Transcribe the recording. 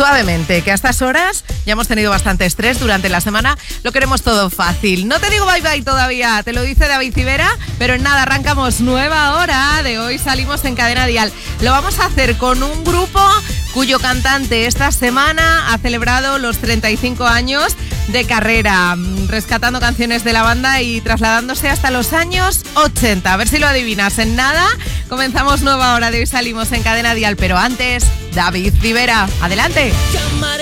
suavemente, que a estas horas ya hemos tenido bastante estrés durante la semana, lo queremos todo fácil. No te digo bye bye todavía, te lo dice David Civera, pero en nada, arrancamos nueva hora de Hoy Salimos en Cadena Dial. Lo vamos a hacer con un grupo cuyo cantante esta semana ha celebrado los 35 años de carrera, rescatando canciones de la banda y trasladándose hasta los años 80. A ver si lo adivinas. En nada, comenzamos nueva hora de Hoy Salimos en Cadena Dial, pero antes, David Civera. Adelante. Cámara